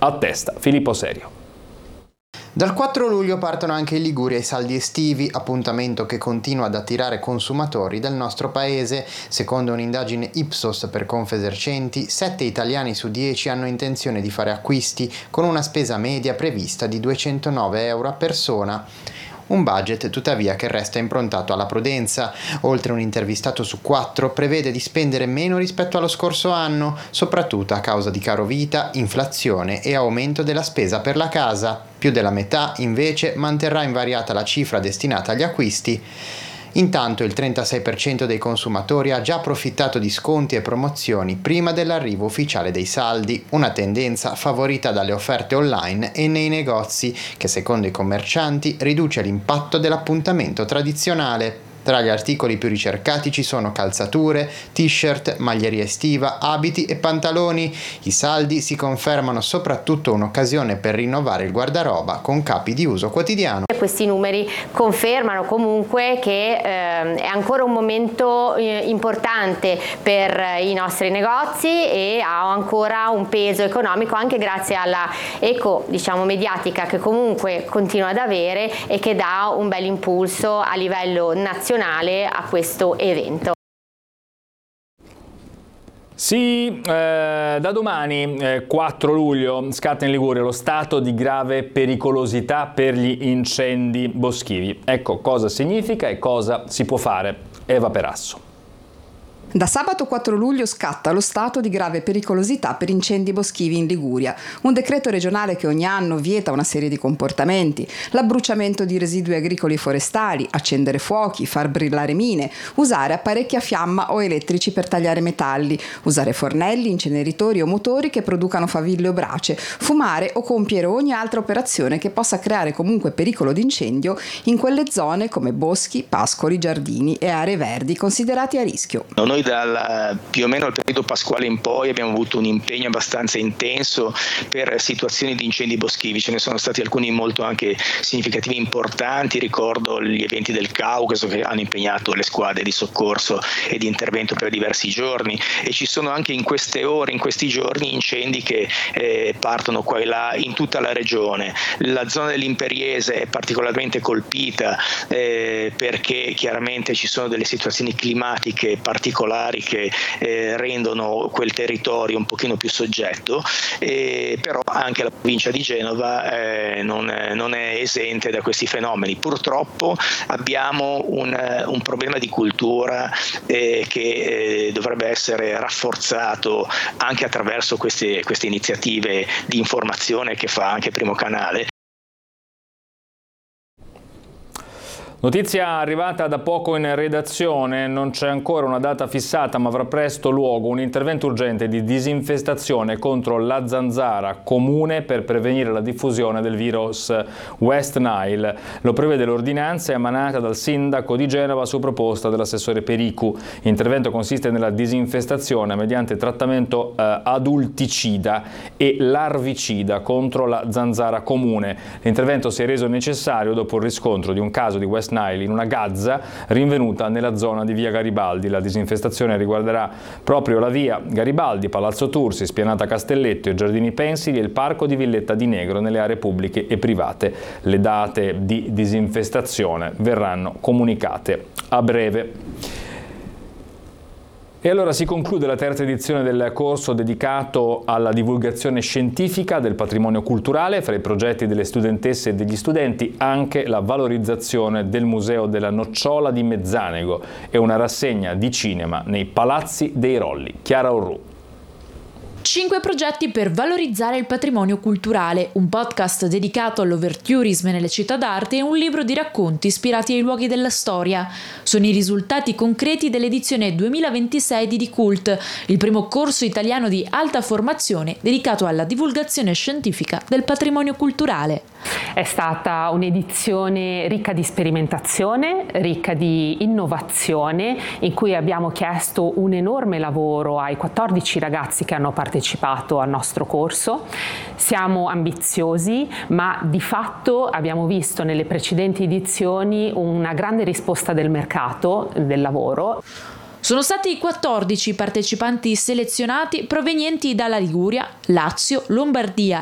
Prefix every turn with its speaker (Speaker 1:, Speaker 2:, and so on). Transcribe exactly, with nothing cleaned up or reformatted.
Speaker 1: Attesta Filippo Serio.
Speaker 2: Dal quattro luglio partono anche in Liguria i saldi estivi, appuntamento che continua ad attirare consumatori del nostro paese. Secondo un'indagine Ipsos per Confesercenti, sette italiani su dieci hanno intenzione di fare acquisti, con una spesa media prevista di duecentonove euro a persona. Un budget tuttavia che resta improntato alla prudenza. Oltre un intervistato su quattro prevede di spendere meno rispetto allo scorso anno, soprattutto a causa di caro vita, inflazione e aumento della spesa per la casa. Più della metà invece manterrà invariata la cifra destinata agli acquisti. Intanto il trentasei per cento dei consumatori ha già approfittato di sconti e promozioni prima dell'arrivo ufficiale dei saldi, una tendenza favorita dalle offerte online e nei negozi, che secondo i commercianti riduce l'impatto dell'appuntamento tradizionale. Tra gli articoli più ricercati ci sono calzature, t-shirt, maglieria estiva, abiti e pantaloni. I saldi si confermano soprattutto un'occasione per rinnovare il guardaroba con capi di uso quotidiano.
Speaker 3: Questi numeri confermano comunque che eh, è ancora un momento eh, importante per i nostri negozi e ha ancora un peso economico anche grazie alla eco, diciamo, mediatica che comunque continua ad avere e che dà un bel impulso a livello nazionale a questo evento.
Speaker 1: Sì, eh, da domani, eh, quattro luglio, scatta in Liguria lo stato di grave pericolosità per gli incendi boschivi. Ecco cosa significa e cosa si può fare. Eva Perasso.
Speaker 4: Da sabato quattro luglio scatta lo stato di grave pericolosità per incendi boschivi in Liguria, un decreto regionale che ogni anno vieta una serie di comportamenti: l'abbruciamento di residui agricoli e forestali, accendere fuochi, far brillare mine, usare apparecchi a fiamma o elettrici per tagliare metalli, usare fornelli, inceneritori o motori che producano faville o brace, fumare o compiere ogni altra operazione che possa creare comunque pericolo di incendio in quelle zone come boschi, pascoli, giardini e aree verdi considerati a rischio.
Speaker 5: Noi dal più o meno il periodo pasquale in poi abbiamo avuto un impegno abbastanza intenso per situazioni di incendi boschivi. Ce ne sono stati alcuni molto anche significativi, importanti. Ricordo gli eventi del Caucaso che hanno impegnato le squadre di soccorso e di intervento per diversi giorni, e ci sono anche in queste ore, in questi giorni, incendi che eh, partono qua e là in tutta la regione. La zona dell'Imperiese è particolarmente colpita eh, perché chiaramente ci sono delle situazioni climatiche particolari che eh, rendono quel territorio un pochino più soggetto, eh, però anche la provincia di Genova eh, non, non è esente da questi fenomeni. Purtroppo abbiamo un, un problema di cultura eh, che eh, dovrebbe essere rafforzato anche attraverso queste, queste iniziative di informazione che fa anche Primo Canale.
Speaker 1: Notizia arrivata da poco in redazione, non c'è ancora una data fissata ma avrà presto luogo un intervento urgente di disinfestazione contro la zanzara comune per prevenire la diffusione del virus West Nile. Lo prevede l'ordinanza emanata dal sindaco di Genova su proposta dell'assessore Pericu. L'intervento consiste nella disinfestazione mediante trattamento eh, adulticida e larvicida contro la zanzara comune. L'intervento si è reso necessario dopo il riscontro di un caso di West Nile in una gazza rinvenuta nella zona di via Garibaldi. La disinfestazione riguarderà proprio la via Garibaldi, Palazzo Tursi, Spianata Castelletto, i Giardini Pensili e il Parco di Villetta di Negro nelle aree pubbliche e private. Le date di disinfestazione verranno comunicate a breve. E allora si conclude la terza edizione del corso dedicato alla divulgazione scientifica del patrimonio culturale. Fra i progetti delle studentesse e degli studenti anche la valorizzazione del Museo della Nocciola di Mezzanego e una rassegna di cinema nei Palazzi dei Rolli. Chiara Orru.
Speaker 6: Cinque progetti per valorizzare il patrimonio culturale, un podcast dedicato all'overtourism nelle città d'arte e un libro di racconti ispirati ai luoghi della storia. Sono i risultati concreti dell'edizione duemilaventisei di D-Cult, il primo corso italiano di alta formazione dedicato alla divulgazione scientifica del patrimonio culturale.
Speaker 7: È stata un'edizione ricca di sperimentazione, ricca di innovazione, in cui abbiamo chiesto un enorme lavoro ai quattordici ragazzi che hanno partecipato al nostro corso. Siamo ambiziosi, ma di fatto abbiamo visto nelle precedenti edizioni una grande risposta del mercato del lavoro.
Speaker 6: Sono stati quattordici partecipanti selezionati provenienti dalla Liguria, Lazio, Lombardia